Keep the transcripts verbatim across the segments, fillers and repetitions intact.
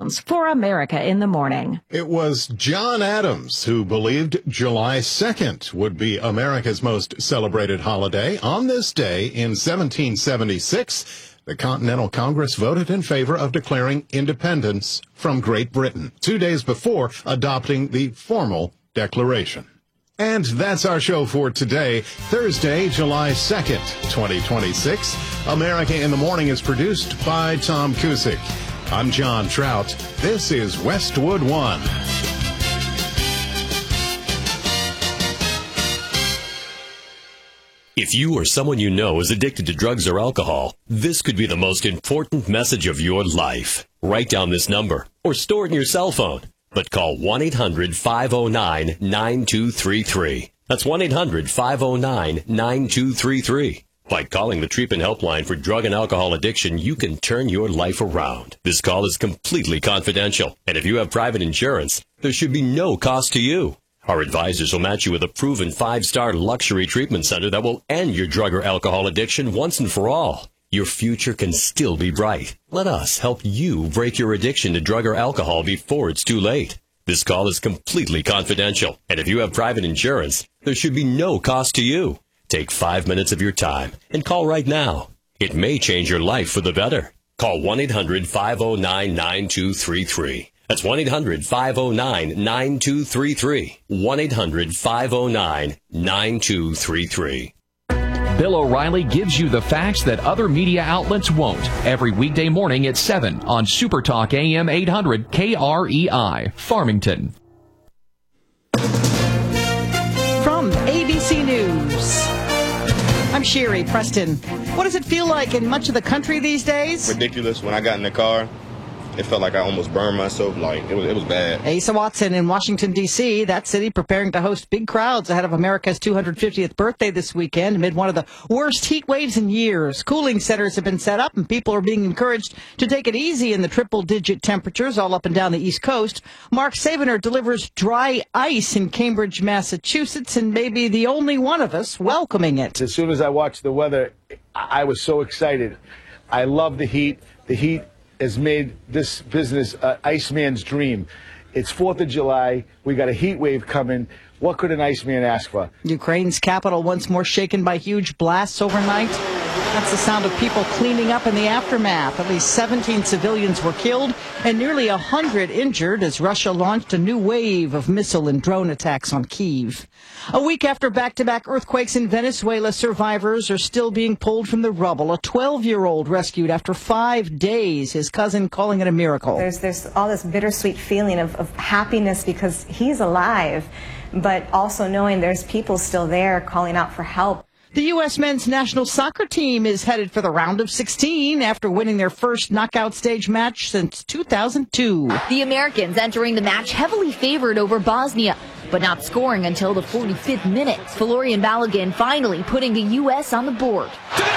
sounds for America in the Morning. It was John Adams who believed July second would be America's most celebrated holiday. On this day in seventeen seventy-six, the Continental Congress voted in favor of declaring independence from Great Britain, two days before adopting the formal declaration. And that's our show for today, Thursday, July second, twenty twenty-six. America in the Morning is produced by Tom Cusick. I'm John Trout. This is Westwood One. If you or someone you know is addicted to drugs or alcohol, this could be the most important message of your life. Write down this number or store it in your cell phone. But call one eight hundred five oh nine nine two three three. That's one eight hundred five oh nine nine two three three. By calling the treatment helpline for drug and alcohol addiction, you can turn your life around. This call is completely confidential, and if you have private insurance, there should be no cost to you. Our advisors will match you with a proven five-star luxury treatment center that will end your drug or alcohol addiction once and for all. Your future can still be bright. Let us help you break your addiction to drug or alcohol before it's too late. This call is completely confidential, and if you have private insurance, there should be no cost to you. Take five minutes of your time and call right now. It may change your life for the better. Call one eight hundred five oh nine nine two three three. That's one eight hundred five oh nine nine two three three. one eight hundred five oh nine nine two three three. Bill O'Reilly gives you the facts that other media outlets won't. Every weekday morning at seven on Super Talk A M eight hundred K R E I, Farmington. From A B C News, I'm Sherry Preston. What does it feel like in much of the country these days? Ridiculous. When I got in the car, it felt like I almost burned myself. Like, it was, it was bad. Asa Watson in Washington, D C, that city preparing to host big crowds ahead of America's two hundred fiftieth birthday this weekend amid one of the worst heat waves in years. Cooling centers have been set up, and people are being encouraged to take it easy in the triple-digit temperatures all up and down the East Coast. Mark Savener delivers dry ice in Cambridge, Massachusetts, and may be the only one of us welcoming it. As soon as I watched the weather, I was so excited. I love the heat. The heat has made this business uh, Iceman's dream. It's fourth of July. We got a heat wave coming. What could an Iceman ask for? Ukraine's capital once more shaken by huge blasts overnight. That's the sound of people cleaning up in the aftermath. At least seventeen civilians were killed and nearly one hundred injured as Russia launched a new wave of missile and drone attacks on Kyiv. A week after back-to-back earthquakes in Venezuela, survivors are still being pulled from the rubble. A twelve-year-old rescued after five days, his cousin calling it a miracle. There's, there's all this bittersweet feeling of, of happiness because he's alive, but also knowing there's people still there calling out for help. The U S men's national soccer team is headed for the round of sixteen after winning their first knockout stage match since two thousand two. The Americans entering the match heavily favored over Bosnia, but not scoring until the forty-fifth minute. Florian Balogun finally putting the U S on the board.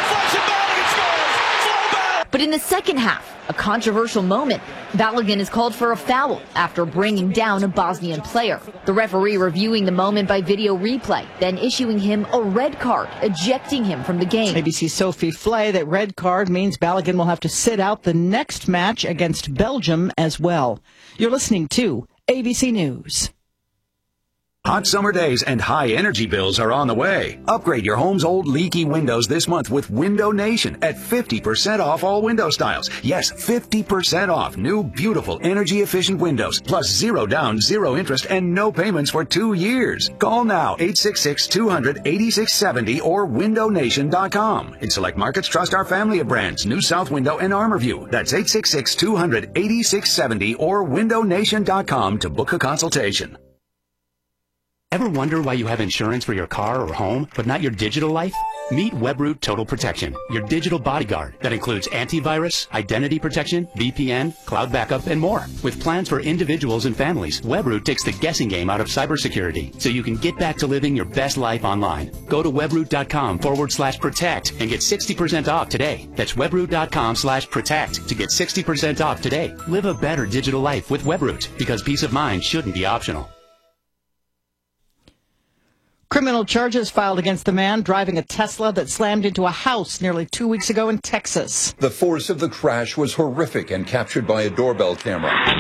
But in the second half, a controversial moment, Balogun is called for a foul after bringing down a Bosnian player. The referee reviewing the moment by video replay, then issuing him a red card, ejecting him from the game. A B C's Sophie Flay, that red card means Balogun will have to sit out the next match against Belgium as well. You're listening to A B C News. Hot summer days and high energy bills are on the way. Upgrade your home's old leaky windows this month with Window Nation at fifty percent off all window styles. Yes, fifty percent off new, beautiful, energy-efficient windows, plus zero down, zero interest, and no payments for two years. Call now, eight six six, two hundred, eighty-six seventy or window nation dot com. In select markets, trust our family of brands, New South Window and Armorview. That's eight six six, two hundred, eighty-six seventy or window nation dot com to book a consultation. Ever wonder why you have insurance for your car or home, but not your digital life? Meet Webroot Total Protection, your digital bodyguard that includes antivirus, identity protection, V P N, cloud backup, and more. With plans for individuals and families, Webroot takes the guessing game out of cybersecurity so you can get back to living your best life online. Go to webroot.com forward slash protect and get sixty percent off today. That's webroot.com slash protect to get sixty percent off today. Live a better digital life with Webroot, because peace of mind shouldn't be optional. Criminal charges filed against the man driving a Tesla that slammed into a house nearly two weeks ago in Texas. The force of the crash was horrific and captured by a doorbell camera.